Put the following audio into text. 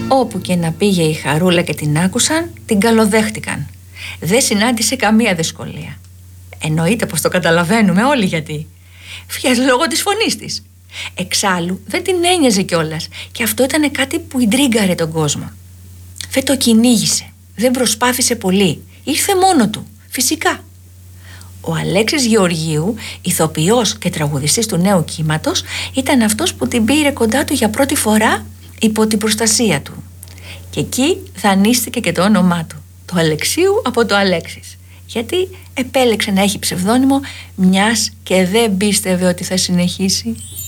Όπου και να πήγε η Χαρούλα και την άκουσαν, την καλοδέχτηκαν. Δεν συνάντησε καμία δυσκολία. Εννοείται πως το καταλαβαίνουμε όλοι γιατί. Λόγω της φωνής της. Εξάλλου δεν την ένοιαζε κιόλας και αυτό ήταν κάτι που ιντρίγκαρε τον κόσμο. Δεν το κυνήγησε, δεν προσπάθησε πολύ, ήρθε μόνο του, φυσικά. Ο Αλέξης Γεωργίου, ηθοποιός και τραγουδιστής του νέου κύματος, ήταν αυτός που την πήρε κοντά του για πρώτη φορά υπό την προστασία του. Και εκεί δανείστηκε και το όνομά του, το Αλεξίου από το Αλέξης, γιατί επέλεξε να έχει ψευδόνυμο μιας και δεν πίστευε ότι θα συνεχίσει.